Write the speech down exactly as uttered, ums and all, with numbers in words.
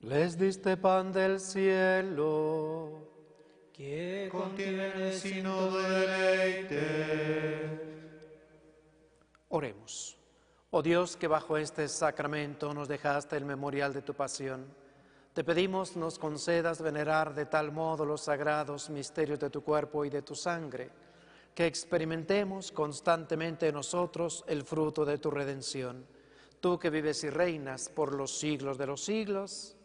Les diste pan del cielo, que contiene sin todo deleite. Oremos. Oh Dios, que bajo este sacramento nos dejaste el memorial de tu pasión, te pedimos nos concedas venerar de tal modo los sagrados misterios de tu cuerpo y de tu sangre, que experimentemos constantemente en nosotros el fruto de tu redención. Tú que vives y reinas por los siglos de los siglos.